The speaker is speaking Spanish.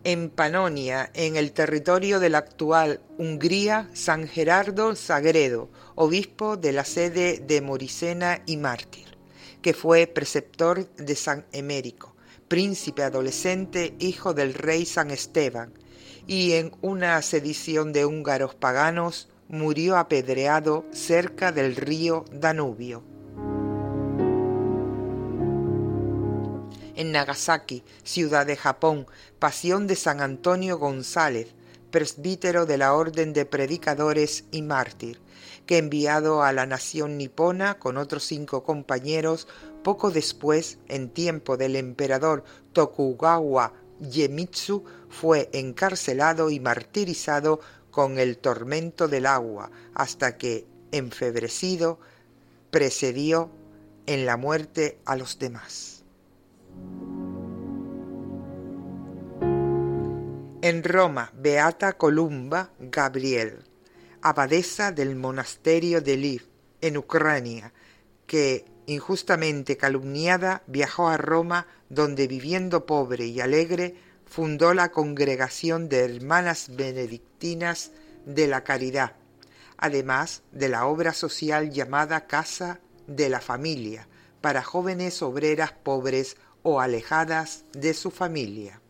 En Panonia, en el territorio de la actual Hungría, San Gerardo Sagredo, obispo de la sede de Morisena y mártir, que fue preceptor de San Emérico, príncipe adolescente, hijo del rey San Esteban, y en una sedición de húngaros paganos murió apedreado cerca del río Danubio. En Nagasaki, ciudad de Japón, pasión de San Antonio González, presbítero de la Orden de Predicadores y mártir, que enviado a la nación nipona con otros 5 compañeros, poco después, en tiempo del emperador Tokugawa Iemitsu, fue encarcelado y martirizado con el tormento del agua, hasta que, enfebrecido, precedió en la muerte a los demás. En Roma, Beata Columba Gabriel, abadesa del monasterio de Lviv, en Ucrania, que, injustamente calumniada, viajó a Roma, donde, viviendo pobre y alegre, fundó la Congregación de Hermanas Benedictinas de la Caridad, además de la obra social llamada Casa de la Familia, para jóvenes obreras pobres o alejadas de su familia.